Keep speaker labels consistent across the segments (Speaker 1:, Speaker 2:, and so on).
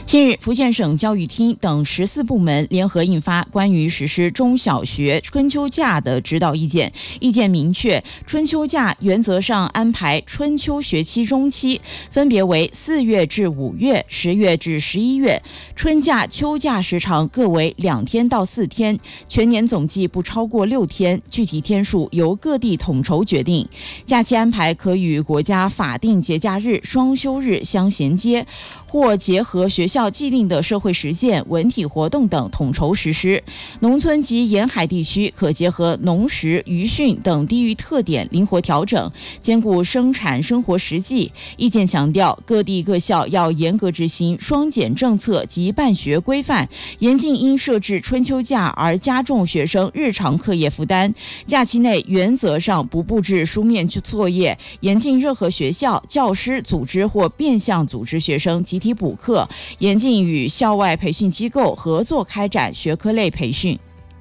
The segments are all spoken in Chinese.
Speaker 1: 近日，福建省教育厅等14部门联合印发关于实施中小学春秋假的指导意见。意见明确，春秋假原则上安排春秋学期中期，分别为4月至5月、10月至11月。春假、秋假时长各为2天到4天，全年总计不超过6天，具体天数由各地统筹决定。假期安排可与国家法定节假日、双休日相衔接，或结合学校既定的社会实践、文体活动等统筹实施。农村及沿海地区可结合农时、渔汛等地域特点灵活调整，兼顾生产生活实际。意见强调，各地各校要严格执行双减政策及办学规范，严禁因设置春秋假而加重学生日常课业负担。假期内原则上不布置书面作业，严禁任何学校、教师组织或变相组织学生集体补课，严禁与校外培训机构合作开展学科类培训。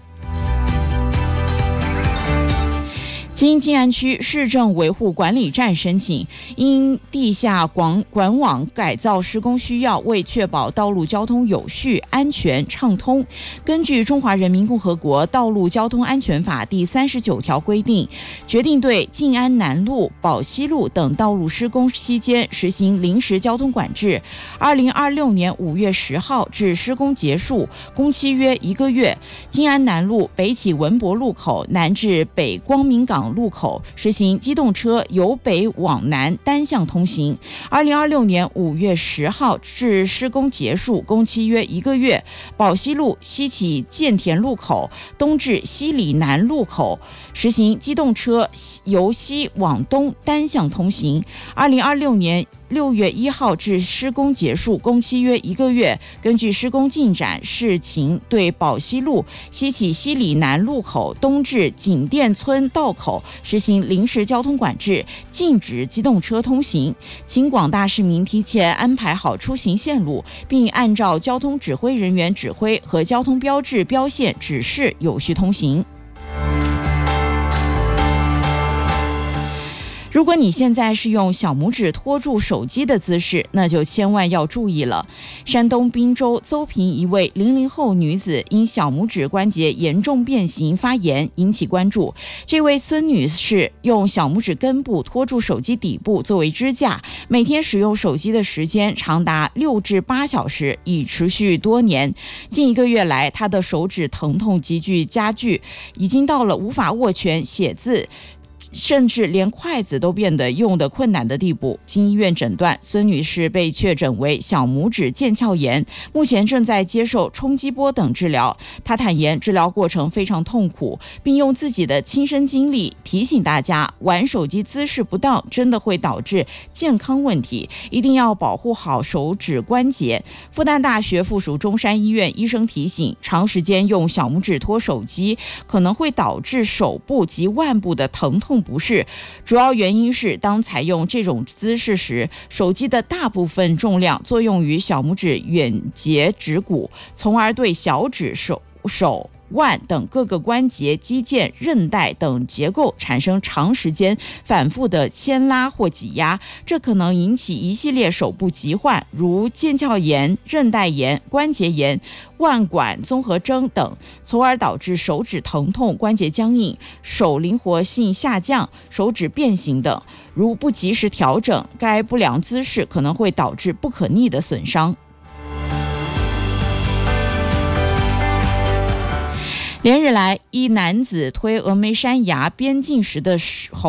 Speaker 1: 经静安区市政维护管理站申请，因地下管网改造施工需要，为确保道路交通有序、安全、畅通，根据《中华人民共和国道路交通安全法》第39条规定，决定对静安南路、宝溪路等道路施工期间实行临时交通管制。2026年5月10号至施工结束，工期约1个月。静安南路北起文博路口，南至北光明港路口实行机动车由北往南单向通行。2026年5月10号至施工结束，工期约1个月。宝溪路西起建田路口，东至西里南路口实行机动车由西往东单向通行。2026年6月1号至施工结束，工期约1个月。根据施工进展事情，对宝溪路西起西里南路口，东至景店村道口实行临时交通管制，禁止机动车通行。请广大市民提前安排好出行线路，并按照交通指挥人员指挥和交通标志标线指示有序通行。如果你现在是用小拇指托住手机的姿势，那就千万要注意了。山东滨州邹平一位00后女子因小拇指关节严重变形发炎引起关注。这位孙女士用小拇指根部托住手机底部作为支架，每天使用手机的时间长达6至8小时，已持续多年。近1个月来，她的手指疼痛急剧加剧，已经到了无法握拳写字，甚至连筷子都变得用得困难的地步。经医院诊断，孙女士被确诊为小拇指腱鞘炎，目前正在接受冲击波等治疗。她坦言治疗过程非常痛苦，并用自己的亲身经历提醒大家，玩手机姿势不当真的会导致健康问题，一定要保护好手指关节。复旦大学附属中山医院医生提醒，长时间用小拇指托手机可能会导致手部及腕部的疼痛不适，主要原因是当采用这种姿势时，手机的大部分重量作用于小拇指远节指骨，从而对小指、手腕等各个关节、肌腱、韧带等结构产生长时间反复的牵拉或挤压，这可能引起一系列手部疾患，如腱鞘炎、韧带炎、关节炎、腕管综合征等，从而导致手指疼痛、关节僵硬、手灵活性下降、手指变形等。如不及时调整，该不良姿势可能会导致不可逆的损伤。连日来，一男子推峨眉山崖边境时的